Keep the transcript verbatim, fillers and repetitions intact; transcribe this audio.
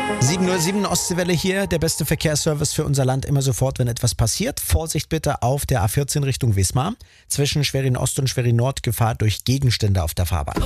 sieben Uhr sieben Ostseewelle hier, der beste Verkehrsservice für unser Land immer sofort, wenn etwas passiert. Vorsicht bitte auf der A vierzehn Richtung Wismar. Zwischen Schwerin Ost und Schwerin Nord Gefahr durch Gegenstände auf der Fahrbahn.